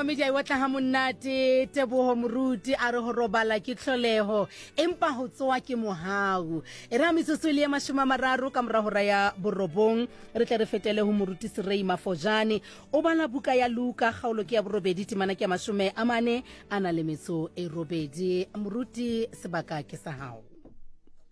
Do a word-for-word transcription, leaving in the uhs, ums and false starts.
media wa tla ha monate Teboho Moruti a re ho robala ke tlholeho empa ho tsoa ke mohau e ra metsotso le ya mashome a mararo ka mora hora ya borobong re tle re fetele ho Moruti Serei Mafojane o bala buka ya Luka kgaolo ke ya borobedi timana ke ya mashome a mane ana le metso e robedi Moruti sebaka ke sa hao.